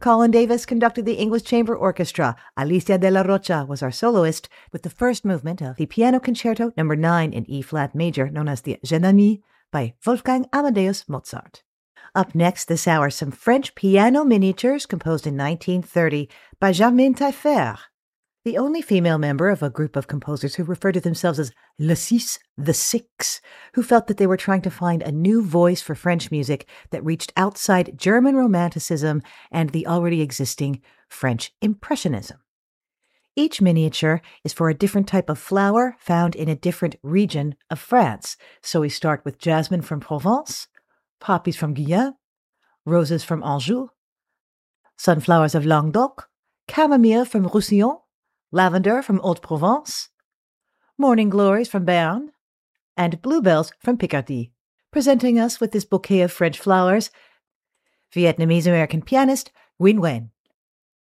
Colin Davis conducted the English Chamber Orchestra. Alicia de la Rocha was our soloist with the first movement of the Piano Concerto No. 9 in E-flat major, known as the Jeune Ami, by Wolfgang Amadeus Mozart. Up next this hour, some French piano miniatures composed in 1930 by Germaine Taillefer, the only female member of a group of composers who refer to themselves as Le Six, the Six, who felt that they were trying to find a new voice for French music that reached outside German Romanticism and the already existing French Impressionism. Each miniature is for a different type of flower found in a different region of France. So we start with jasmine from Provence, poppies from Guyenne, roses from Anjou, sunflowers of Languedoc, chamomile from Roussillon, lavender from Haute-Provence, morning glories from Béarn, and bluebells from Picardy. Presenting us with this bouquet of French flowers, Vietnamese-American pianist Nguyen Nguyen.